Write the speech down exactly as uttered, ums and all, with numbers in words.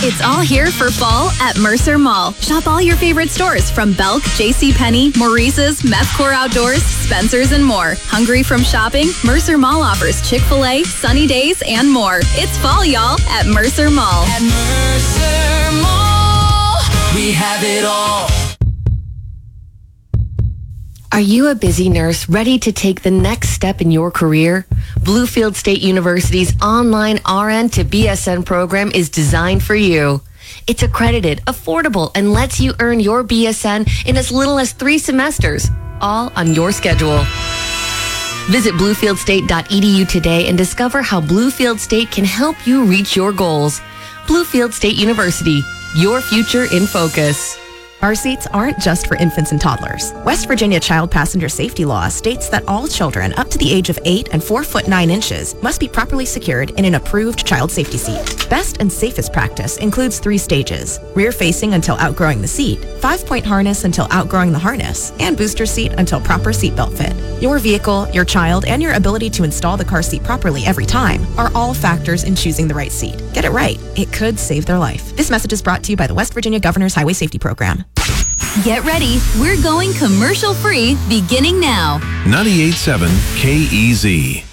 It's all here for fall at Mercer Mall. Shop all your favorite stores from Belk, JCPenney, Maurice's, Methcore Outdoors, Spencer's, and more. Hungry from shopping? Mercer Mall offers Chick-fil-A, Sunny Days, and more. It's fall, y'all, at Mercer Mall. At Mercer Mall, we have it all. Are you a busy nurse ready to take the next step in your career? Bluefield State University's online R N to B S N program is designed for you. It's accredited, affordable, and lets you earn your B S N in as little as three semesters, all on your schedule. Visit bluefield state dot e d u today and discover how Bluefield State can help you reach your goals. Bluefield State University, your future in focus. Car seats aren't just for infants and toddlers. West Virginia child passenger safety law states that all children up to the age of eight and four foot nine inches must be properly secured in an approved child safety seat. Best and safest practice includes three stages: rear facing until outgrowing the seat, five point harness until outgrowing the harness, and booster seat until proper seatbelt fit. Your vehicle, your child, and your ability to install the car seat properly every time are all factors in choosing the right seat. Get it right. It could save their life. This message is brought to you by the West Virginia Governor's Highway Safety Program. Get ready. We're going commercial free beginning now. ninety-eight point seven K E Z.